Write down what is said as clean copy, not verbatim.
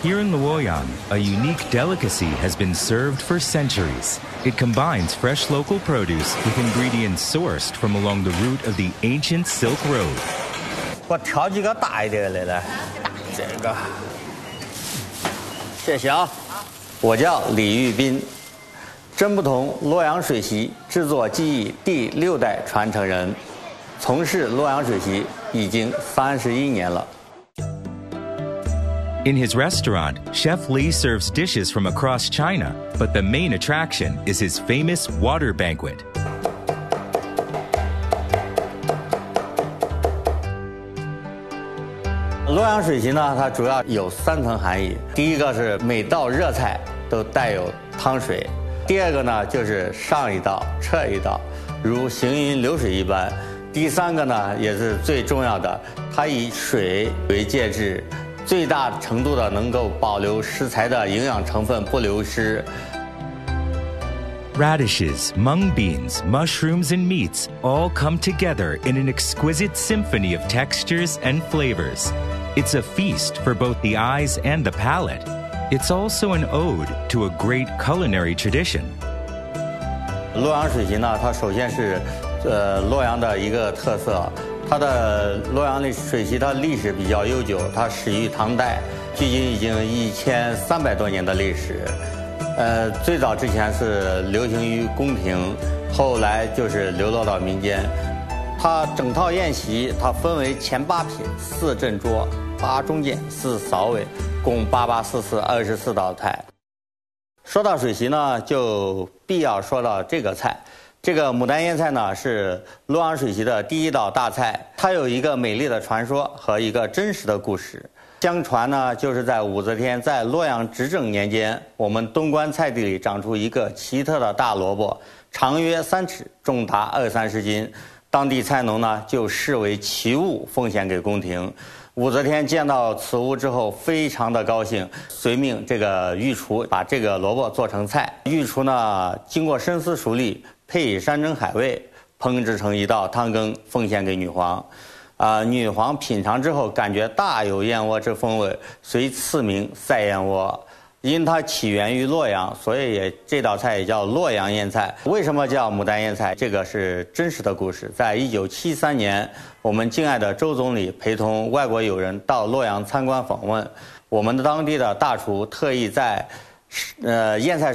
Here in Luoyang, a unique delicacy has been served for centuries. It combines fresh local produce with ingredients sourced from along the route of the ancient Silk Road. 我挑几个大一点的来，这个，谢谢啊。我叫李玉斌，真不同洛阳水席制作技艺第6代传承人，从事洛阳水席已经31年了。 In his restaurant, Chef Li serves dishes from across China, but the main attraction is his famous water banquet. 洛阳水席呢，它主要有3层含义。第一个是每道热菜都带有汤水；第二个呢，就是上一道撤一道，如行云流水一般；第3个呢，也是最重要的，它以水为介质。 最大程度的能够保留食材的营养成分不流失。 Radishes, mung beans, mushrooms, and meats all come together in an exquisite symphony of textures and flavors. It's a feast for both the eyes and the palate. It's also an ode to a great culinary tradition. 洛阳水席呢，它首先是洛阳的一个特色。 它的洛阳的水席，它历史比较悠久，它始于唐代，距今已经1300多年的历史。最早之前是流行于宫廷，后来就是流落到民间。它整套宴席，它分为前8品、4正桌、8中间、4扫尾，共884424道菜。说到水席呢，就必要说到这个菜。 这个牡丹腌菜呢，是洛阳水席的第1道大菜。它有一个美丽的传说和一个真实的故事。相传呢，就是在武则天在洛阳执政年间，我们东关菜地里长出一个奇特的大萝卜，长约3尺，重达20-30斤。当地菜农呢，就视为奇物，奉献给宫廷。武则天见到此物之后，非常的高兴，遂命这个御厨把这个萝卜做成菜。御厨呢，经过深思熟虑。 配以山珍海味，烹制成一道汤羹，奉献给女皇。女皇品尝之后，感觉大有燕窝之风味，遂赐名赛燕窝。因它起源于洛阳，所以这道菜也叫洛阳腌菜。为什么叫牡丹腌菜？这个是真实的故事。在1973年，我们敬爱的周总理陪同外国友人到洛阳参观访问，我们的当地的大厨特意在，腌菜。